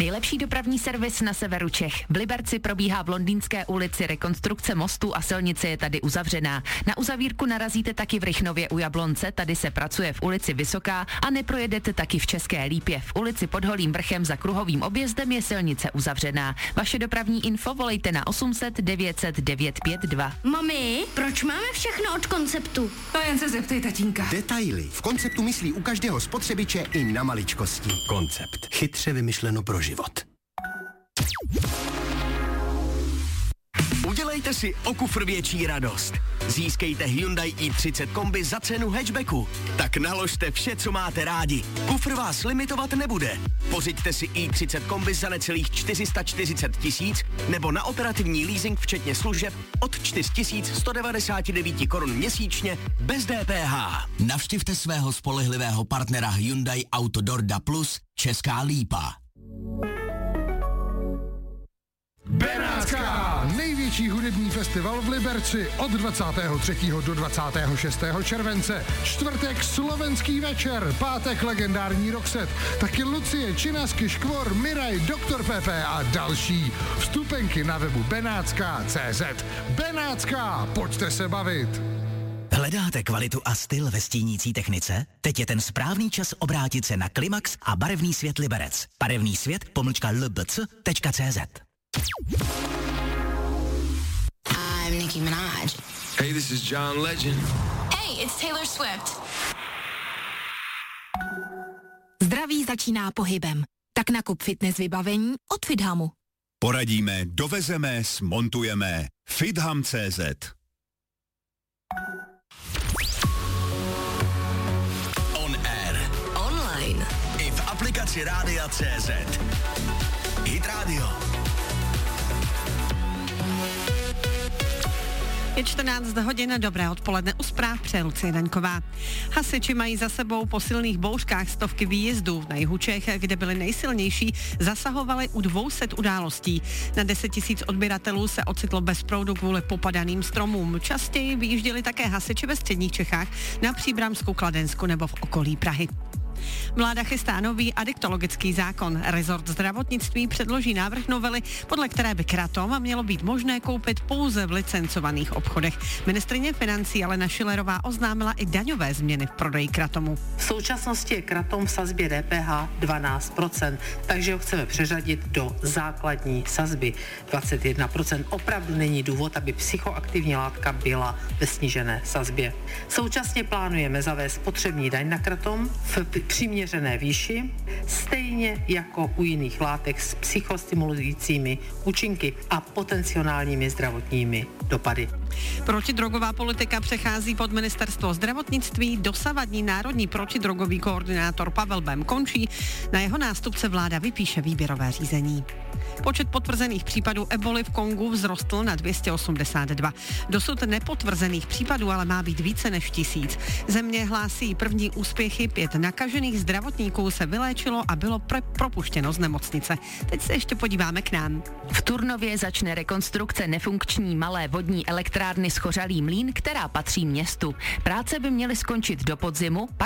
Nejlepší dopravní servis na severu Čech. V Liberci probíhá v Londýnské ulici rekonstrukce mostu a silnice je tady uzavřená. Na uzavírku narazíte taky v Rychnově u Jablonce, tady se pracuje v ulici Vysoká a neprojedete taky v České Lípě. V ulici pod Holým vrchem za kruhovým objezdem je silnice uzavřená. Vaše dopravní info volejte na 800 900 952. Mami, proč máme všechno od Konceptu? To jen se zeptej tatínka. Detaily. V Konceptu myslí u každého spotřebiče i na maličkosti. Koncept. Chytře vymyšleno pro život. Udělejte si o kufr větší radost. Získejte Hyundai i30 kombi za cenu hatchbacku. Tak naložte vše, co máte rádi. Kufr vás limitovat nebude. Pořiďte si i30 kombi za necelých 440 000 nebo na operativní leasing včetně služeb od 4 199 korun měsíčně bez DPH. Navštivte svého spolehlivého partnera Hyundai Autodorda Plus Česká Lípa. Benátská! Největší hudební festival v Liberci od 23. do 26. července. Čtvrtek slovenský večer, pátek legendární Roxette, taky Lucie, Činasky, Škvor, Miraj, Dr. Pepe a další. Vstupenky na webu benátska.cz. Benátská, pojďte se bavit! Hledáte kvalitu a styl ve stínící technice? Teď je ten správný čas obrátit se na Klimax a barevný svět Liberec. Barevný svět _lbc.cz. I'm Nicki Minaj. Hey, this is John Legend. Hey, it's Taylor Swift. Zdraví začíná pohybem. Tak nakup fitness vybavení od Fithamu. Poradíme, dovezeme, smontujeme. Fitham.cz. On air. Online. I v aplikaci Rádia.cz. Hit Radio. Je 14 hodin, dobré odpoledne, u zpráv přeje Lucie Daňková. Hasiči mají za sebou po silných bouřkách stovky výjezdů. Na jihu Čech, kde byly nejsilnější, zasahovali u 200 událostí. Na 10 000 odběratelů se ocitlo bez proudu kvůli popadaným stromům. Častěji vyjížděli také hasiči ve středních Čechách, na Příbramsku, Kladensku nebo v okolí Prahy. Vláda chystá nový adiktologický zákon. Rezort zdravotnictví předloží návrh novely, podle které by kratom mělo být možné koupit pouze v licencovaných obchodech. Ministryně financí Alena Schillerová oznámila i daňové změny v prodeji kratomu. V současnosti je kratom v sazbě DPH 12%, takže ho chceme přeřadit do základní sazby 21%. Opravdu není důvod, aby psychoaktivní látka byla ve snížené sazbě. Současně plánujeme zavést spotřební daň na kratom v přiměřené výši, stejně jako u jiných látek s psychostimulujícími účinky a potenciálními zdravotními dopady. Protidrogová politika přechází pod ministerstvo zdravotnictví, dosavadní národní protidrogový koordinátor Pavel Bem končí, na jeho nástupce vláda vypíše výběrové řízení. Počet potvrzených případů eboli v Kongu vzrostl na 282. Dosud nepotvrzených případů ale má být více než 1000. Země hlásí první úspěchy, 5 nakažených zdravotníků se vyléčilo a bylo propuštěno z nemocnice. Teď se ještě podíváme k nám. V Turnově začne rekonstrukce nefunkční malé vodní elektrárny Schořalý mlýn, která patří městu. Práce by měly skončit do podzimu,